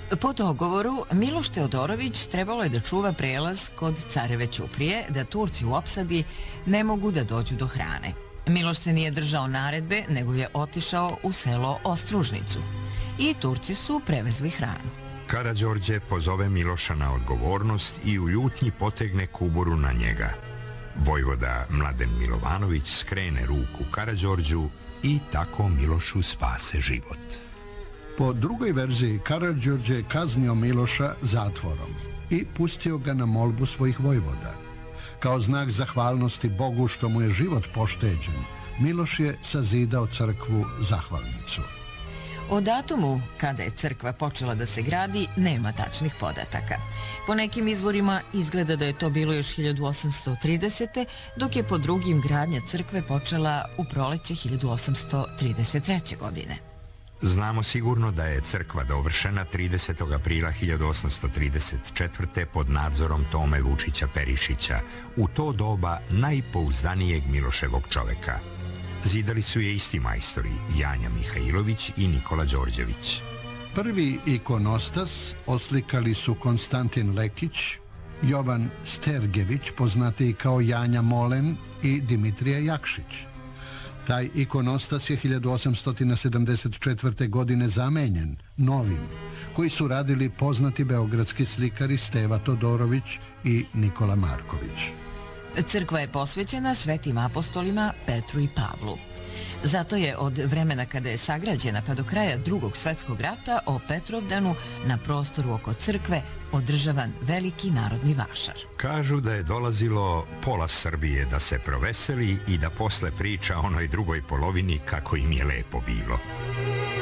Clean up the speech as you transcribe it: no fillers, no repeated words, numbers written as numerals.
Po dogovoru, Miloš Teodorović trebalo je da čuva prelaz kod Careve Ćuprije, da Turci u opsadi ne mogu da dođu do hrane. Miloš se nije držao naredbe, nego je otišao u selo Ostružnicu i Turci su prevezli hranu. Karađorđe pozove Miloša na odgovornost i u ljutnji potegne kuburu na njega. Vojvoda Mladen Milovanović skrene ruku Karađorđu i tako Milošu spase život. Po drugoj verziji, Karađorđe je kaznio Miloša zatvorom i pustio ga na molbu svojih vojvoda. Kao znak zahvalnosti Bogu što mu je život pošteđen, Miloš je sazidao crkvu Zahvalnicu. O datumu kada je crkva počela da se gradi nema tačnih podataka. Po nekim izvorima izgleda da je to bilo još 1830. dok je po drugim gradnja crkve počela u proleće 1833. godine. Znamo sigurno da je crkva dovršena 30. aprila 1834. pod nadzorom Tome Vučića Perišića, u to doba najpouzdanijeg Miloševog čoveka. Zidali su je isti majstori, Janja Mihajlović i Nikola Đorđević. Prvi ikonostas oslikali su Konstantin Lekić, Jovan Stergević, poznatiji kao Janja Molen, i Dimitrija Jakšić. Taj ikonostas je 1874. godine zamenjen novim, koji su radili poznati beogradski slikari Steva Todorović i Nikola Marković. Crkva je posvećena svetim apostolima Petru i Pavlu. Zato je od vremena kada je sagrađena pa do kraja Drugog svjetskog rata o Petrovdanu na prostoru oko crkve održavan veliki narodni vašar. Kažu da je dolazilo pola Srbije da se proveseli i da posle priča onoj drugoj polovini kako im je lepo bilo.